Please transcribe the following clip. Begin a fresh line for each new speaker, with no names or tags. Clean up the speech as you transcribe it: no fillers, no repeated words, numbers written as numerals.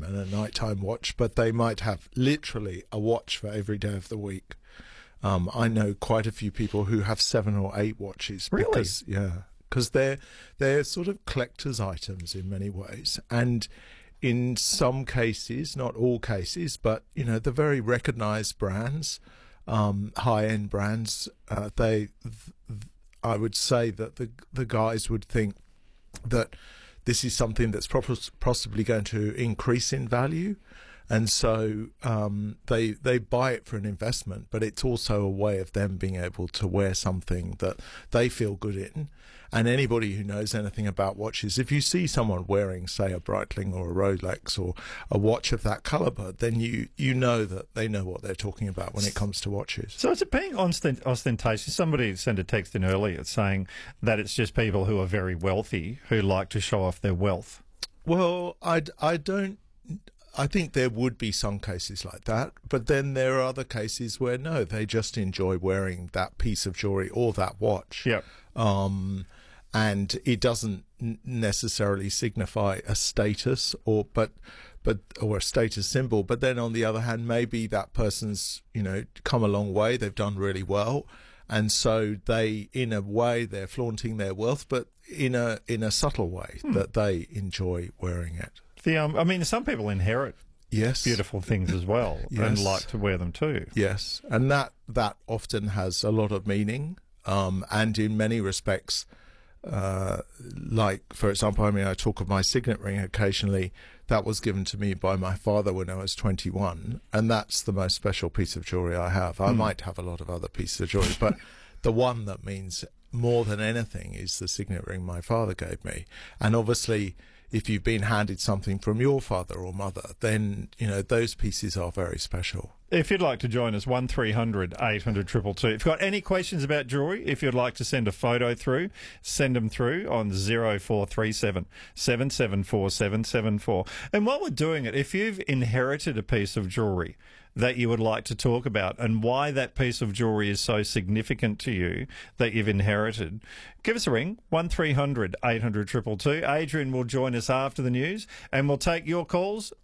and a nighttime watch, but they might have literally a watch for every day of the week. I know quite a few people who have 7 or 8 watches.
Really?
Because they're sort of collector's items in many ways. And in some cases, not all cases, but, the very recognized brands, high-end brands, I would say that the guys would think that this is something that's possibly going to increase in value. And so they buy it for an investment, but it's also a way of them being able to wear something that they feel good in. And anybody who knows anything about watches, if you see someone wearing, say, a Breitling or a Rolex or a watch of that caliber, then you know that they know what they're talking about when it comes to watches.
So is it being ostentatious? Somebody sent a text in earlier saying that it's just people who are very wealthy who like to show off their wealth.
Well, I think there would be some cases like that, but then there are other cases where no, they just enjoy wearing that piece of jewelry or that watch.
Yep.
And it doesn't necessarily signify a status or a status symbol. But then on the other hand, maybe that person's, come a long way. They've done really well. And so in a way, they're flaunting their wealth, but in a subtle way that they enjoy wearing it.
Some people inherit beautiful things as well and like to wear them too.
Yes, and that often has a lot of meaning, and in many respects, like, for example, I talk of my signet ring occasionally. That was given to me by my father when I was 21, and that's the most special piece of jewellery I have. I might have a lot of other pieces of jewellery, but the one that means more than anything is the signet ring my father gave me. And obviously, if you've been handed something from your father or mother, then, those pieces are very special.
If you'd like to join us, 1300 800 222. If you've got any questions about jewellery, if you'd like to send a photo through, send them through on 0437 774 774. And while we're doing it, if you've inherited a piece of jewellery that you would like to talk about and why that piece of jewellery is so significant to you that you've inherited, give us a ring, 1300 800 222. Adrian will join us after the news and we'll take your calls